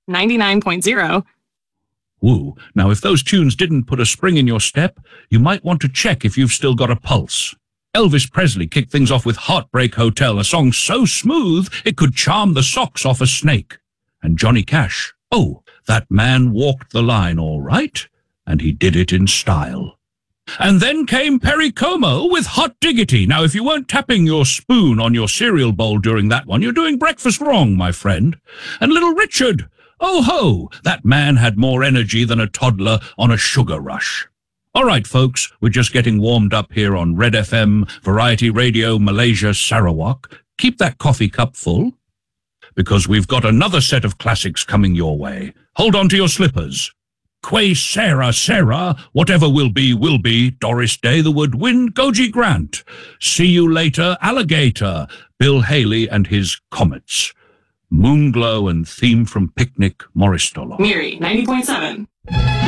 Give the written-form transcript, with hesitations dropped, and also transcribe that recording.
99.0. Ooh, now if those tunes didn't put a spring in your step, you might want to check if you've still got a pulse. Elvis Presley kicked things off with Heartbreak Hotel, a song so smooth it could charm the socks off a snake. And Johnny Cash, oh, that man walked the line all right, and he did it in style. And then came Perry Como with Hot Diggity. Now, if you weren't tapping your spoon on your cereal bowl during that one, you're doing breakfast wrong, my friend. And Little Richard, oh ho, that man had more energy than a toddler on a sugar rush. All right, folks, we're just getting warmed up here on Red FM, Variety Radio, Malaysia, Sarawak. Keep that coffee cup full, because we've got another set of classics coming your way. Hold on to your slippers. Que Sarah, Sarah, whatever will be, Doris Day, the Woodwind, Goji Grant. See you later, Alligator, Bill Haley and his Comets. Moonglow and theme from Picnic, Morris Dollar. Miri, 90.7.